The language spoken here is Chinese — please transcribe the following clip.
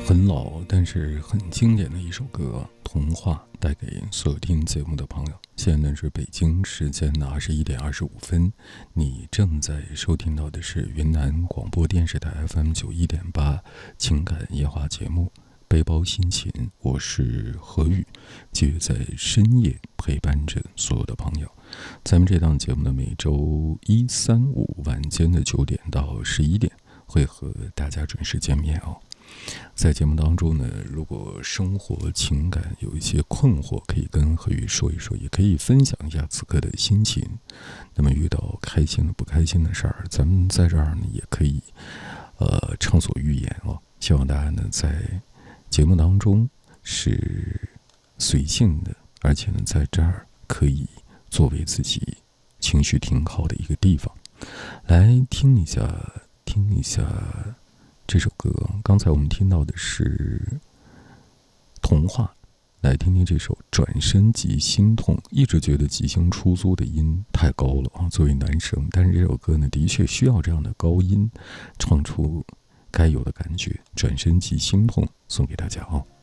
很老，但是很经典的一首歌《童话》，带给所有听节目的朋友。现在呢是北京时间的21:25，你正在收听到的是云南广播电视台 FM91.8情感夜话节目《背包心情》，我是何宇，继续在深夜陪伴着所有的朋友。咱们这档节目呢，每周一、三、五晚间的9点到11点会和大家准时见面哦。在节目当中呢，如果生活情感有一些困惑，可以跟何宇说一说，也可以分享一下此刻的心情。那么遇到开心的不开心的事儿，咱们在这儿呢也可以畅所欲言哦。希望大家呢在节目当中是随性的，而且呢在这儿可以作为自己情绪挺好的一个地方。来听一下这首歌，刚才我们听到的是童话，来听听这首转身即心痛。一直觉得即兴出租的音太高了啊，作为男生，但是这首歌呢的确需要这样的高音唱出该有的感觉。转身即心痛送给大家哦。